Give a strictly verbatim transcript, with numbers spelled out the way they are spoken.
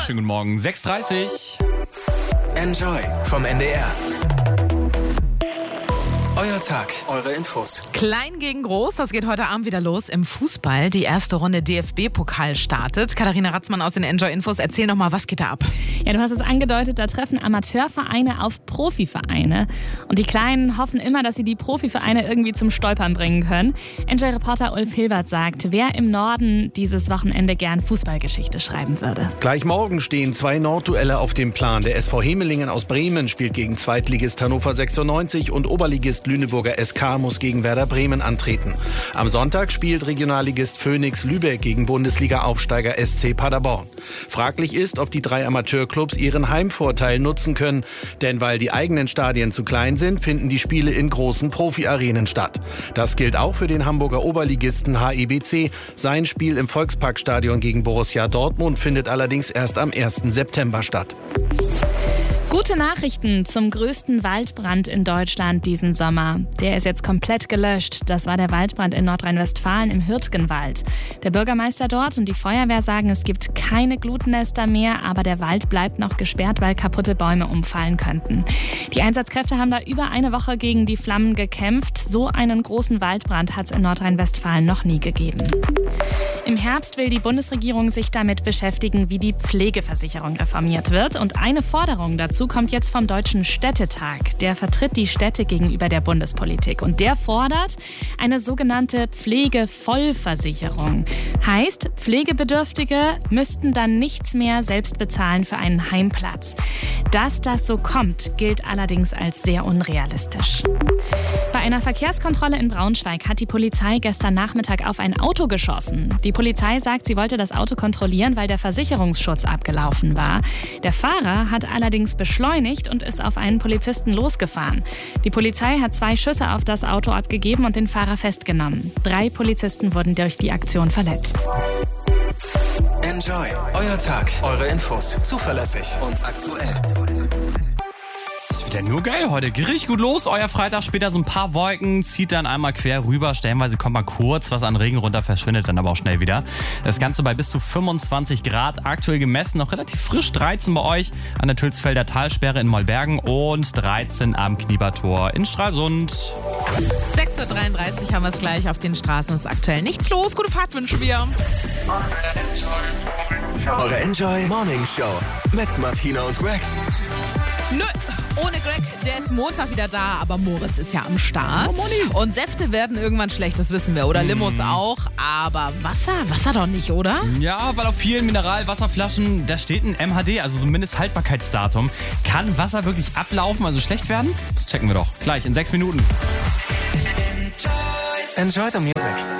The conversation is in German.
schönen guten Morgen. sechs Uhr dreißig. Enjoy vom N D R. Euer Tag, eure Infos. Klein gegen groß, das geht heute Abend wieder los im Fußball. Die erste Runde D F B-Pokal startet. Katharina Ratzmann aus den Enjoy-Infos, erzähl noch mal, was geht da ab? Ja, du hast es angedeutet, da treffen Amateurvereine auf Profivereine. Und die Kleinen hoffen immer, dass sie die Profivereine irgendwie zum Stolpern bringen können. Enjoy-Reporter Ulf Hilbert sagt, wer im Norden dieses Wochenende gern Fußballgeschichte schreiben würde. Gleich morgen stehen zwei Nordduelle auf dem Plan. Der S V Hemelingen aus Bremen spielt gegen Zweitligist Hannover sechsundneunzig und Oberligist Lüneburger S K muss gegen Werder Bremen antreten. Am Sonntag spielt Regionalligist Phoenix Lübeck gegen Bundesliga-Aufsteiger S C Paderborn. Fraglich ist, ob die drei Amateurclubs ihren Heimvorteil nutzen können. Denn weil die eigenen Stadien zu klein sind, finden die Spiele in großen Profi-Arenen statt. Das gilt auch für den Hamburger Oberligisten H I B C. Sein Spiel im Volksparkstadion gegen Borussia Dortmund findet allerdings erst am ersten September statt. Gute Nachrichten zum größten Waldbrand in Deutschland diesen Sommer. Der ist jetzt komplett gelöscht. Das war der Waldbrand in Nordrhein-Westfalen im Hürtgenwald. Der Bürgermeister dort und die Feuerwehr sagen, es gibt keine Glutnester mehr, aber der Wald bleibt noch gesperrt, weil kaputte Bäume umfallen könnten. Die Einsatzkräfte haben da über eine Woche gegen die Flammen gekämpft. So einen großen Waldbrand hat es in Nordrhein-Westfalen noch nie gegeben. Im Herbst will die Bundesregierung sich damit beschäftigen, wie die Pflegeversicherung reformiert wird. Und eine Forderung dazu kommt jetzt vom Deutschen Städtetag. Der vertritt die Städte gegenüber der Bundespolitik. Und der fordert eine sogenannte Pflegevollversicherung. Heißt, Pflegebedürftige müssten dann nichts mehr selbst bezahlen für einen Heimplatz. Dass das so kommt, gilt allerdings als sehr unrealistisch. Bei einer Verkehrskontrolle in Braunschweig hat die Polizei gestern Nachmittag auf ein Auto geschossen. Die Polizei sagt, sie wollte das Auto kontrollieren, weil der Versicherungsschutz abgelaufen war. Der Fahrer hat allerdings beschleunigt und ist auf einen Polizisten losgefahren. Die Polizei hat zwei Schüsse auf das Auto abgegeben und den Fahrer festgenommen. Drei Polizisten wurden durch die Aktion verletzt. Enjoy, euer Tag, eure Infos, zuverlässig und aktuell. Das wird ja nur geil heute. Geht richtig gut los. Euer Freitag, später so ein paar Wolken, zieht dann einmal quer rüber. Stellenweise kommt mal kurz was an Regen runter, verschwindet dann aber auch schnell wieder. Das Ganze bei bis zu fünfundzwanzig Grad. Aktuell gemessen, noch relativ frisch. dreizehn bei euch an der Tülsfelder Talsperre in Mollbergen und dreizehn am Kniebertor in Stralsund. sechs Uhr dreiunddreißig haben wir es gleich auf den Straßen. Ist aktuell nichts los. Gute Fahrt wünschen wir. Eure Enjoy Morning Show mit Martina und Greg. Nö, ohne Greg, der ist Montag wieder da, aber Moritz ist ja am Start. Oh, und Säfte werden irgendwann schlecht, das wissen wir. Oder Limos mm. auch, aber Wasser, Wasser doch nicht, oder? Ja, weil auf vielen Mineralwasserflaschen, da steht ein M H D, also so ein Mindesthaltbarkeitsdatum. Kann Wasser wirklich ablaufen, also schlecht werden? Das checken wir doch gleich in sechs Minuten. Enjoy the music.